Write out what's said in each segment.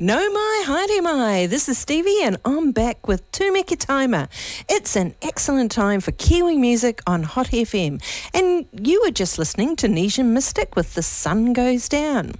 No mai, haere mai. This is Stevie and I'm back with Tūmeki Taima. It's an excellent time for Kiwi music on Hot FM. And you were just listening to Nesian Mystic with The Sun Goes Down.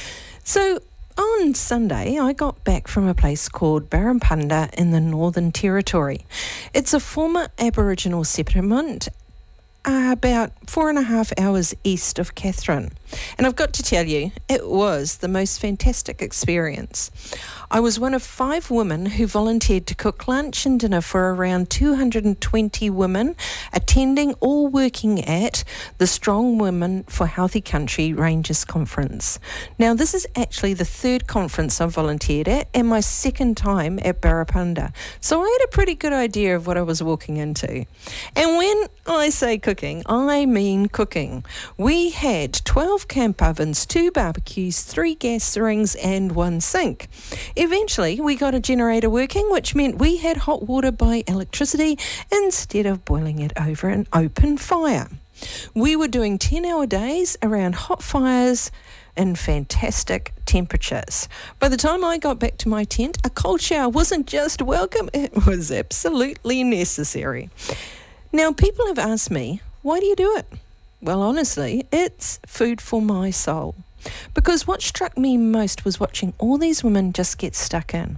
So on Sunday, I got back from a place called Barrampanda in the Northern Territory. It's a former Aboriginal settlement about 4.5 hours east of Katherine. And I've got to tell you, it was the most fantastic experience. I was one of 5 women who volunteered to cook lunch and dinner for around 220 women attending, all working at the Strong Women for Healthy Country Rangers Conference. Now, this is actually the 3rd conference I've volunteered at and my 2nd time at Barrampanda. So I had a pretty good idea of what I was walking into. And when I say cooking, I mean cooking. We had 12 camp ovens, 2 barbecues, 3 gas rings and 1 sink. Eventually, we got a generator working, which meant we had hot water by electricity instead of boiling it over an open fire. We were doing 10-hour days around hot fires in fantastic temperatures. By the time I got back to my tent, a cold shower wasn't just welcome, it was absolutely necessary. Now, people have asked me, why do you do it? Well, honestly, it's food for my soul. Because what struck me most was watching all these women just get stuck in.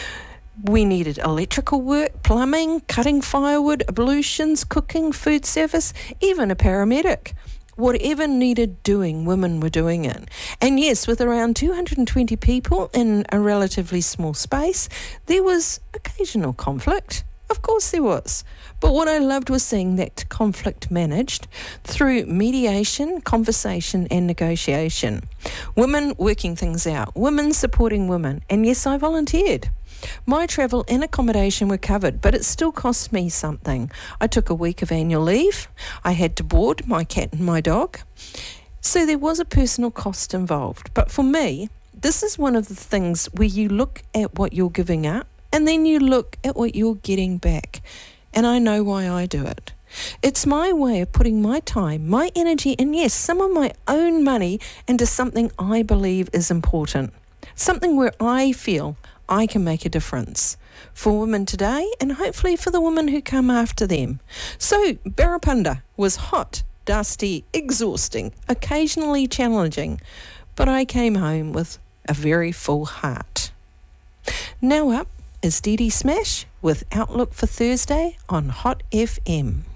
We needed electrical work, plumbing, cutting firewood, ablutions, cooking, food service, even a paramedic. Whatever needed doing, women were doing it. And yes, with around 220 people in a relatively small space, there was occasional conflict. Of course there was. But what I loved was seeing that conflict managed through mediation, conversation and negotiation. Women working things out, women supporting women. And yes, I volunteered. My travel and accommodation were covered, but it still cost me something. I took a week of annual leave. I had to board my cat and my dog. So there was a personal cost involved. But for me, this is one of the things where you look at what you're giving up and then you look at what you're getting back. And I know why I do it. It's my way of putting my time, my energy, and yes, some of my own money into something I believe is important. Something where I feel I can make a difference for women today and hopefully for the women who come after them. So Barrampanda was hot, dusty, exhausting, occasionally challenging, but I came home with a very full heart. Now up is Dee Dee Smash with Outlook for Thursday on Hot FM.